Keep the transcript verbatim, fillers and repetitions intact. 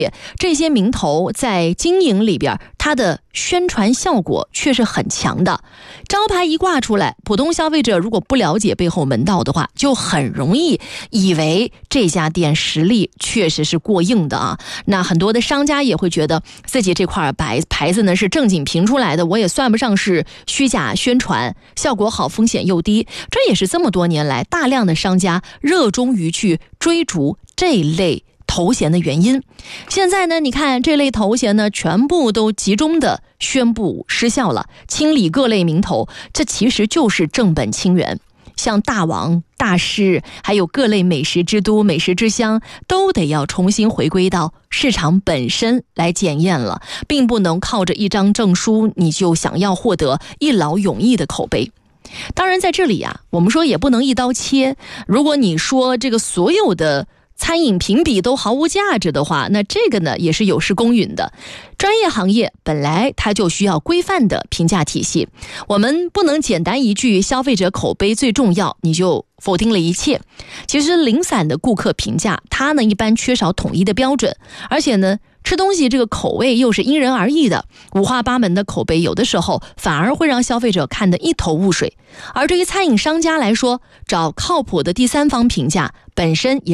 这些名头在经营里边，它的宣传效果却是很强的。招牌一挂出来，普通消费者如果不了解背后门道的话，就很容易以为这家店实力确实是过硬的啊。那很多的商家也会觉得自己这块牌牌子呢是正经评出来的，我也算不上是虚假宣传，效果好，风险又低。这也是这么多年来大量的商家热衷于去追逐这类头衔的原因。现在呢，你看这类头衔呢，全部都集中的宣布失效了，清理各类名头，这其实就是正本清源。像大王、大师，还有各类美食之都、美食之乡，都得要重新回归到市场本身来检验了，并不能靠着一张证书你就想要获得一劳永逸的口碑。当然在这里啊，我们说也不能一刀切，如果你说这个所有的餐饮评比都毫无价值的话，那这个呢也是有失公允的。专业行业本来它就需要规范的评价体系，我们不能简单一句消费者口碑最重要，你就否定了一切。其实零散的顾客评价，它呢一般缺少统一的标准，而且呢吃东西这个口味又是因人而异的，五花八门的口碑有的时候反而会让消费者看得一头雾水。而对于餐饮商家来说，找靠谱的第三方评价本身也